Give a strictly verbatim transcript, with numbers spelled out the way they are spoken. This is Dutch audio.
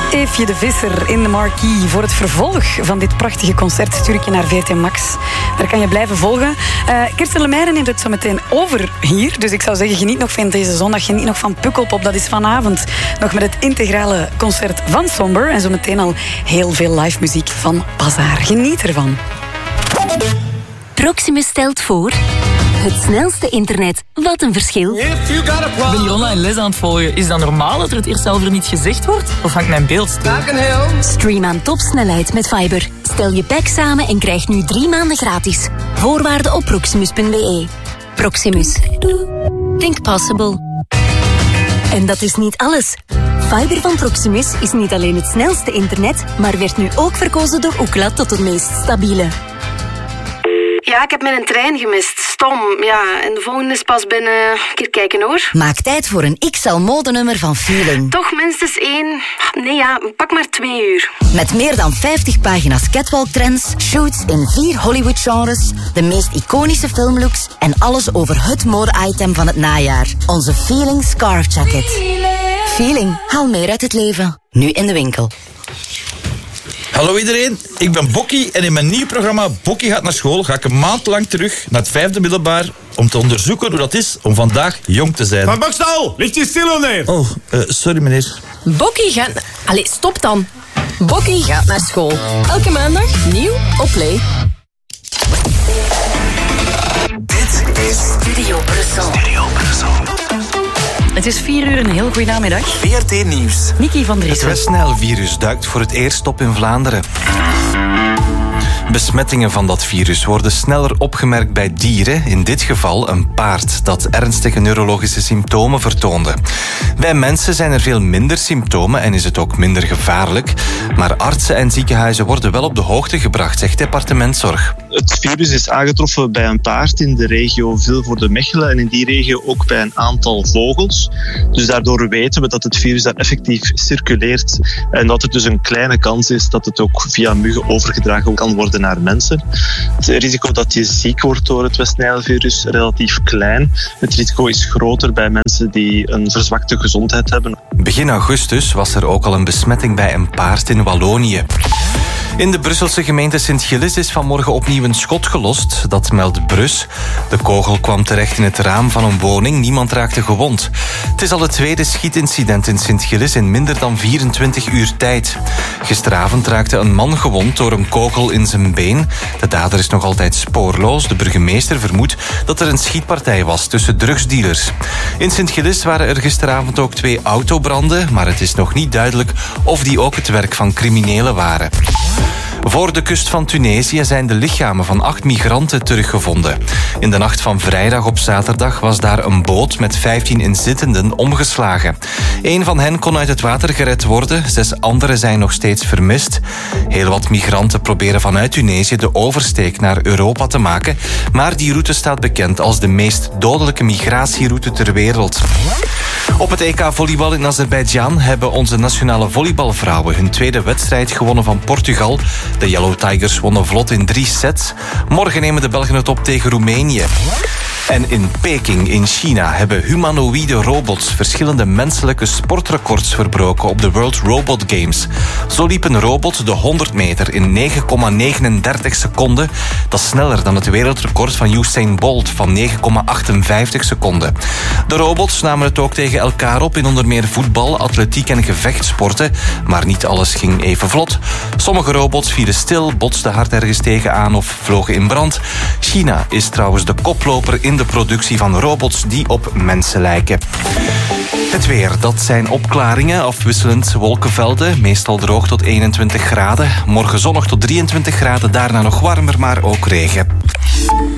Eefje de Visser in de Marquee. Voor het vervolg van dit prachtige concert stuur ik je naar V R T Max. Daar kan je blijven volgen. Uh, Kirsten Lemeyre neemt het zo meteen over hier. Dus ik zou zeggen, geniet nog van deze zondag. Geniet nog van Pukkelpop. Dat is vanavond nog met het integrale concert van Somber. En zo meteen al heel veel live muziek van Bazaar. Geniet ervan. Proximus stelt voor... Het snelste internet. Wat een verschil. Ik ben hier online les aan het volgen. Is dat normaal dat er het eerst zelf er niet gezegd wordt? Of hangt mijn beeld stil? Stream aan topsnelheid met Fiber. Stel je pack samen en krijg nu drie maanden gratis. Voorwaarden op proximus punt b e. Proximus. Think possible. En dat is niet alles. Fiber van Proximus is niet alleen het snelste internet, maar werd nu ook verkozen door Ookla tot het meest stabiele. Ja, ik heb mijn trein gemist. Stom, ja. En de volgende is pas binnen... Een keer kijken, hoor. Maak tijd voor een X L-modenummer van Feeling. Toch minstens één... Nee, ja, pak maar twee uur. Met meer dan vijftig pagina's catwalk-trends, shoots in vier Hollywood-genres, de meest iconische filmlooks en alles over het mode-item van het najaar. Onze Feeling Scarf Jacket. Feeling, haal meer uit het leven. Nu in de winkel. Hallo iedereen, ik ben Bokkie en in mijn nieuw programma Bokkie gaat naar school ga ik een maand lang terug naar het vijfde middelbaar om te onderzoeken hoe dat is om vandaag jong te zijn. Van Bokstal, ligt je stil neer? Oh, uh, sorry meneer. Bokkie gaat... Allee, stop dan. Bokkie gaat naar school. Elke maandag nieuw op Play. Dit is Studio Brussel. Studio Brussel. Het is vier uur, een heel goede namiddag. V R T Nieuws. Niki van Driessen. Het West-Nijl-virus duikt voor het eerst op in Vlaanderen. Besmettingen van dat virus worden sneller opgemerkt bij dieren, in dit geval een paard dat ernstige neurologische symptomen vertoonde. Bij mensen zijn er veel minder symptomen en is het ook minder gevaarlijk, maar artsen en ziekenhuizen worden wel op de hoogte gebracht, zegt departementszorg. Het virus is aangetroffen bij een paard in de regio Vilvoorde Mechelen en in die regio ook bij een aantal vogels. Dus daardoor weten we dat het virus daar effectief circuleert en dat er dus een kleine kans is dat het ook via muggen overgedragen kan worden naar mensen. Het risico dat je ziek wordt door het West-Nijl-virus is relatief klein. Het risico is groter bij mensen die een verzwakte gezondheid hebben. Begin augustus was er ook al een besmetting bij een paard in Wallonië. In de Brusselse gemeente Sint-Gilles is vanmorgen opnieuw een schot gelost. Dat meldt Brus. De kogel kwam terecht in het raam van een woning. Niemand raakte gewond. Het is al het tweede schietincident in Sint-Gilles in minder dan vierentwintig uur tijd. Gisteravond raakte een man gewond door een kogel in zijn been. De dader is nog altijd spoorloos. De burgemeester vermoedt dat er een schietpartij was tussen drugsdealers. In Sint-Gilles waren er gisteravond ook twee autobranden, maar het is nog niet duidelijk of die ook het werk van criminelen waren. Voor de kust van Tunesië zijn de lichamen van acht migranten teruggevonden. In de nacht van vrijdag op zaterdag was daar een boot met vijftien inzittenden omgeslagen. Eén van hen kon uit het water gered worden, zes anderen zijn nog steeds vermist. Heel wat migranten proberen vanuit Tunesië de oversteek naar Europa te maken, maar die route staat bekend als de meest dodelijke migratieroute ter wereld. Op het E K volleybal in Azerbeidzjan hebben onze nationale volleybalvrouwen hun tweede wedstrijd gewonnen van Portugal. De Yellow Tigers wonnen vlot in drie sets. Morgen nemen de Belgen het op tegen Roemenië. En in Peking in China hebben humanoïde robots verschillende menselijke sportrecords verbroken op de World Robot Games. Zo liep een robot de honderd meter in negen komma negenendertig seconden. Dat is sneller dan het wereldrecord van Usain Bolt van negen komma achtenvijftig seconden. De robots namen het ook tegen elkaar op in onder meer voetbal, atletiek en gevechtsporten. Maar niet alles ging even vlot. Sommige robots vielen stil, botsten hard ergens tegenaan of vlogen in brand. China is trouwens de koploper in de productie van robots die op mensen lijken. Het weer, dat zijn opklaringen, afwisselend wolkenvelden, meestal droog tot eenentwintig graden. Morgen zonnig tot drieëntwintig graden, daarna nog warmer, maar ook regen.